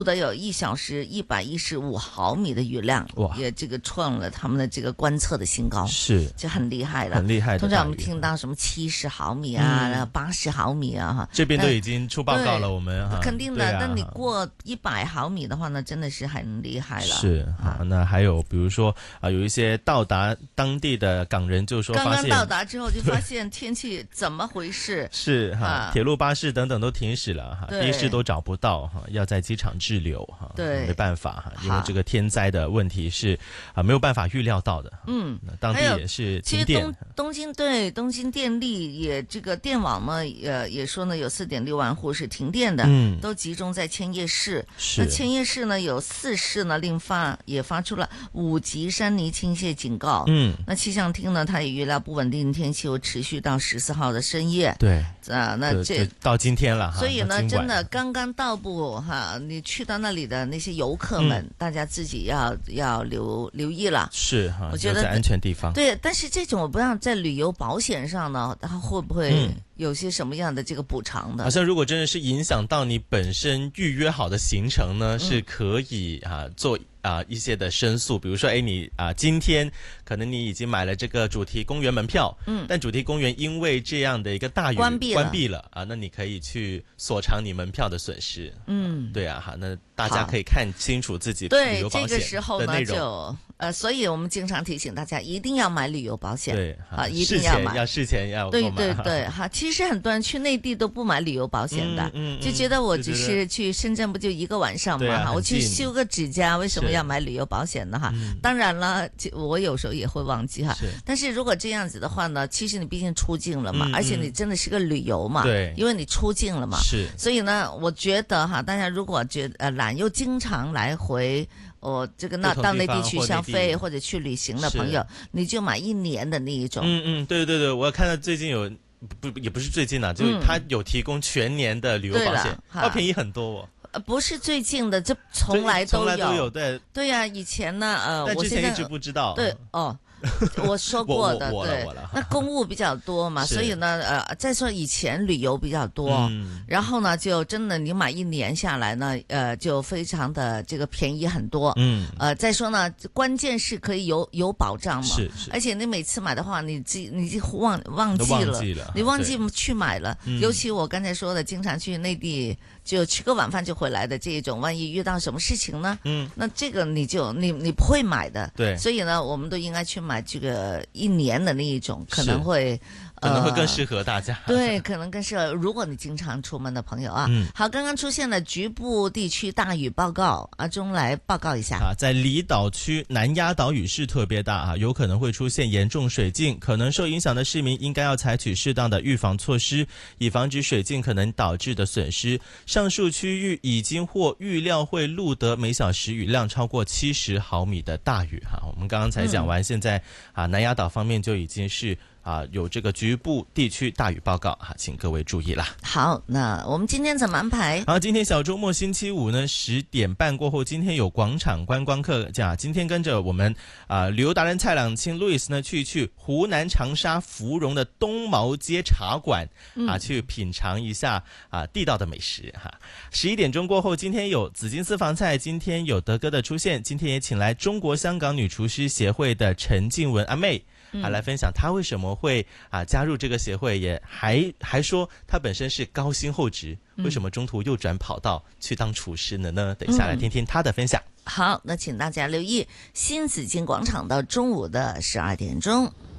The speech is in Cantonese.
得有1小时115毫米的雨量，也这个创了他们的这个观测的新高， 是就很厉害了， 很厉害的。 通常我们听到什么70毫米啊，然后80毫米啊，哈， 这边都已经出报告了，我们肯定的。但你过100毫米的话呢，真的是很厉害了。 是那还有比如说有一些到达当地的港人就说， 刚刚到达之后就发现天气怎么回事？ 是铁路、巴士等等都停驶了的士都找不到要在机场滞留对， 没办法因为这个天灾的问题是没有办法预料到的。当地也是停电。 其实东京电力也这个电网呢也说呢有4.6万户是停电的，都集中在千叶市。那千叶市呢有4市呢也发出了5级山泥倾泻警告。那气象厅呢它也预料不稳定天气会持续到14号的深夜。 对那这到今天了所以呢真的刚刚到步你去到那里的那些游客们，大家自己要留意了。 是我觉得在安全地方。 对，但是这种我不知道在旅游保险上呢，它会不会有些什么样的这个补偿的？ 好像如果真的是影响到你本身预约好的行程呢，是可以做一些的申诉，比如说你今天可能你已经买了这个主题公园门票，但主题公园因为这样的一个大雨关闭了那你可以去索偿你门票的损失。对那大家可以看清楚自己旅游保险的内容。 对，这个时候呢就所以我们经常提醒大家一定要买旅游保险。 对一定要买， 事前要对其实很多人去内地都不买旅游保险的，就觉得我只是去深圳不就1个晚上嘛，我去修个指甲，为什么要买旅游保险呢？当然了，我有时候也会忘记但是如果这样子的话呢，其实你毕竟出境了嘛，而且你真的是个旅游嘛， 对， 因为你出境了嘛， 是。 所以呢，我觉得大家如果觉得懒又经常来回这个到内地去消费或者去旅行的朋友，你就买1年的那一种。 对，我看到最近有也不是最近就是他有提供全年的旅游保险，要便宜很多不是最近的，这从来都有。对呀，以前呢但之前一直不知道。 对我说过的，对，那公务比较多嘛，所以呢，再说以前旅游比较多，然后呢，就真的你买1年下来呢，就非常的这个便宜很多，再说呢，关键是可以有保障嘛， 是， 而且你每次买的话，你就忘记了，你忘记去买了，尤其我刚才说的，经常去内地就吃个晚饭就回来的这一种，万一遇到什么事情呢？那这个你不会买的， 对， 所以呢，我们都应该去买这个1年的那一种，可能会更适合大家。 对，可能更适合如果你经常出门的朋友好，刚刚出现了局部地区大雨报告，阿中来报告一下在离岛区南丫岛雨势特别大有可能会出现严重水浸，可能受影响的市民应该要采取适当的预防措施，以防止水浸可能导致的损失。上述区域已经或预料会录得每小时雨量超过70毫米的大雨我们刚刚才讲完，现在南丫岛方面就已经是有这个局部地区大雨报告请各位注意啦。 好，那我们今天怎么安排？ 今天小周末星期五呢，10点半过后，今天有广场观光客今天跟着我们旅游达人蔡两清 Louis 呢去湖南长沙芙蓉的东毛街茶馆去品尝一下地道的美食11点钟过后，今天有紫金私房菜，今天有德哥的出现，今天也请来中国香港女厨师协会的陈静雯阿妹来分享他为什么会加入这个协会，也还说他本身是高薪厚职，为什么中途又转跑道去当厨师了呢？等一下来听听他的分享。 好，那请大家留意新紫金广场到中午的12点钟。